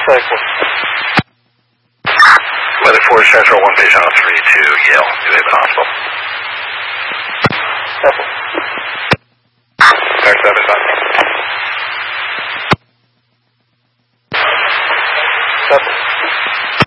Cycle. Weather 4 transfer 1 patient on 3 to Yale, New Haven Hospital. Cycle. Back 7 done. Cycle.